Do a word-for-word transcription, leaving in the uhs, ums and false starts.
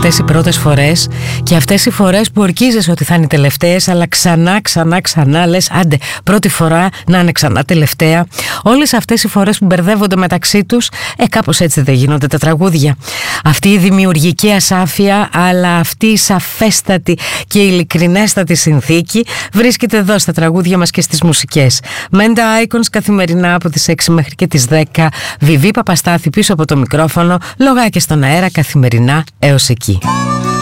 αυτές οι πρώτες φορές και αυτές οι φορές που ορκίζεσαι ότι θα είναι οι τελευταίες, αλλά ξανά, ξανά, ξανά λες άντε πρώτη φορά να είναι ξανά τελευταία. Όλες αυτές οι φορές που μπερδεύονται μεταξύ τους, ε, κάπως έτσι δεν γίνονται τα τραγούδια. Αυτή η δημιουργική ασάφεια, αλλά αυτή η σαφέστατη και ειλικρινέστατη συνθήκη βρίσκεται εδώ στα τραγούδια μας και στις μουσικές. Menda Icons καθημερινά από τις έξι μέχρι και τις δέκα. Βιβί Παπαστάθη πίσω από το μικρόφωνο, λογάκια στον αέρα καθημερινά έως εκεί.